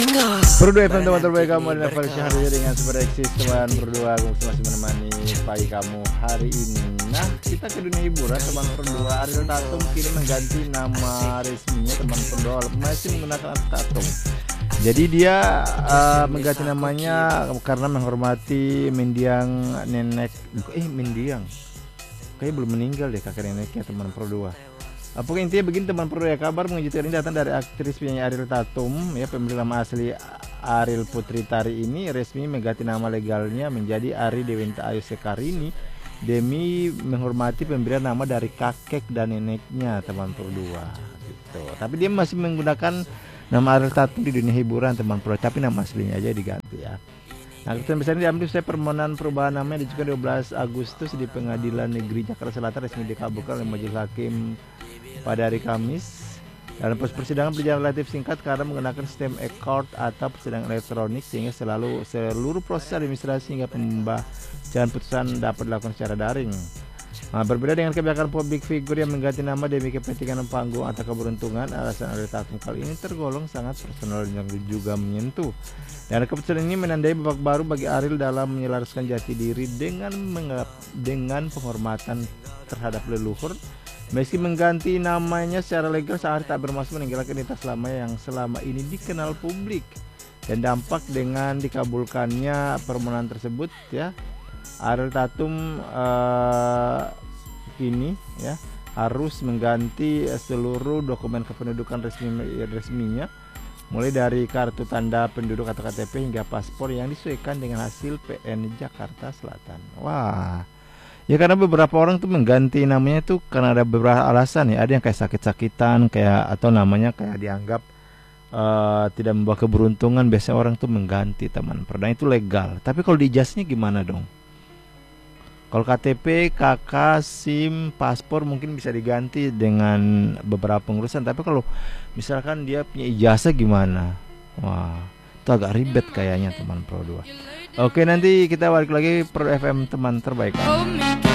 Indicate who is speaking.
Speaker 1: Berdua FM teman terbaik kamu adalah versi hari ini dengan Super Eksis. Teman berdua aku masih menemani pagi kamu hari ini. Nah, kita ke dunia hiburan. Teman berdua, Ariel Tatum kini mengganti nama resminya. Teman berdua masih menggunakan Tatum. Jadi dia mengganti namanya karena menghormati mendiang nenek. Mendiang kayaknya belum meninggal deh kakek neneknya teman berdua. Pokoknya intinya begini teman berdua, kabar mengejutkan ini datang dari aktris penyanyi Ariel Tatum ya. Pemilik nama asli Ariel Putri Tari ini resmi mengganti nama legalnya menjadi Ari Dewenta Ayu Sekarini demi menghormati pemberian nama dari kakek dan neneknya teman berdua gitu. Tapi dia masih menggunakan nama Ariel Tatum di dunia hiburan teman berdua, tapi nama aslinya aja diganti ya. Nah, keputusan besar ini diambil setelah permohonan perubahan nama yang diajukan 12 Agustus di Pengadilan Negeri Jakarta Selatan resmi dikabulkan oleh Majelis Hakim pada hari Kamis. Dalam proses persidangan berjalan relatif singkat karena menggunakan sistem e-court atau persidangan elektronik sehingga seluruh proses administrasi hingga pembacaan putusan dapat dilakukan secara daring. Nah, berbeda dengan kebijakan publik figur yang mengganti nama demi kepentingan panggung atau keberuntungan, alasan Ariel Tatum kali ini tergolong sangat personal dan juga menyentuh. Dan keputusan ini menandai babak baru bagi Ariel dalam menyelaraskan jati diri dengan penghormatan terhadap leluhur. Meski mengganti namanya secara legal, Ari tak bermaksud meninggalkan identitas lama yang selama ini dikenal publik. Dan dampak dengan dikabulkannya permohonan tersebut ya, Ariel Tatum kini ya harus mengganti seluruh dokumen kependudukan resminya, mulai dari kartu tanda penduduk atau KTP hingga paspor yang disesuaikan dengan hasil PN Jakarta Selatan. Wah. Ya karena beberapa orang tuh mengganti namanya tuh karena ada beberapa alasan ya. Ada yang kayak sakit-sakitan kayak atau namanya kayak dianggap tidak membawa keberuntungan. Biasanya orang tuh mengganti teman. Perdana itu legal. Tapi kalau di ijazahnya gimana dong? Kalau KTP, KK, SIM, paspor mungkin bisa diganti dengan beberapa pengurusan. Tapi kalau misalkan dia punya ijazah gimana? Wah, itu agak ribet kayaknya teman Pro 2. Oke, nanti kita balik lagi Pro FM teman terbaik.